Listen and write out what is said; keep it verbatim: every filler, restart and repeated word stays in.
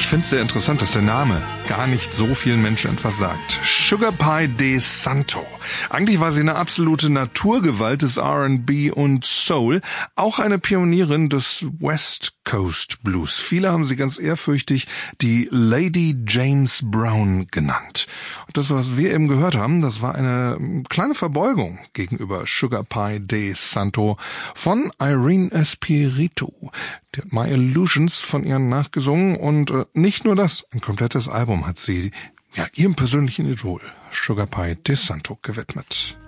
Ich finde es sehr interessant, dass der Name gar nicht so vielen Menschen etwas sagt. Sugar Pie de Santo. Eigentlich war sie eine absolute Naturgewalt des R and B und Soul, auch eine Pionierin des West Coast Blues. Viele haben sie ganz ehrfürchtig die Lady James Brown genannt. Und das, was wir eben gehört haben, das war eine kleine Verbeugung gegenüber Sugar Pie de Santo von Irene Espiritu. Die hat My Illusions von ihr nachgesungen und äh, nicht nur das, ein komplettes Album hat sie ja ihrem persönlichen Idol Sugar Pie de Santo gewidmet.